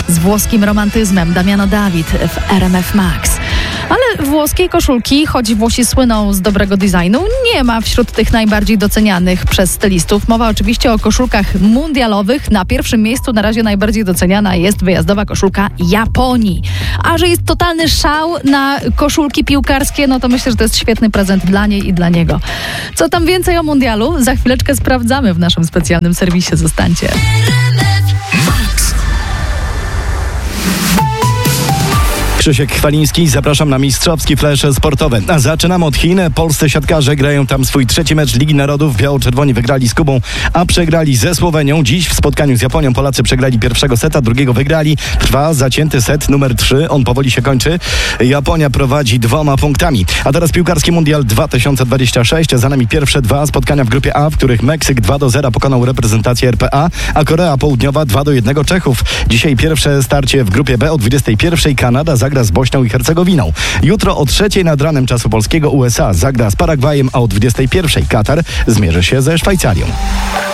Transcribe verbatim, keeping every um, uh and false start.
z włoskim romantyzmem. Damiano David w R M F Max. Ale włoskiej koszulki, choć Włosi słyną z dobrego designu, nie ma wśród tych najbardziej docenianych przez stylistów. Mowa oczywiście o koszulkach mundialowych. Na pierwszym miejscu na razie najbardziej doceniana jest wyjazdowa koszulka Japonii. A że jest totalny szał na koszulki piłkarskie, no to myślę, że to jest świetny prezent dla niej i dla niego. Co tam więcej o mundialu? Za chwileczkę sprawdzamy w naszym specjalnym serwisie. Zostańcie. Krzysiek Chwaliński, zapraszam na mistrzowski flash sportowy. A zaczynamy od Chin. Polscy siatkarze grają tam swój trzeci mecz Ligi Narodów. Biało-czerwoni wygrali z Kubą, a przegrali ze Słowenią. Dziś w spotkaniu z Japonią Polacy przegrali pierwszego seta, drugiego wygrali. Trwa zacięty set numer trzy. On powoli się kończy. Japonia prowadzi dwoma punktami. A teraz piłkarski mundial dwa tysiące dwudziesty szósty. Za nami pierwsze dwa spotkania w grupie A, w których Meksyk dwa do zera pokonał reprezentację R P A, a Korea Południowa dwa do jednego Czechów. Dzisiaj pierwsze starcie w grupie B o dwudziestej pierwszej. Kanada zagra z Bośnią i Hercegowiną. Jutro o trzeciej nad ranem czasu polskiego U S A zagra z Paragwajem, a o dwudziestej pierwszej Katar zmierzy się ze Szwajcarią.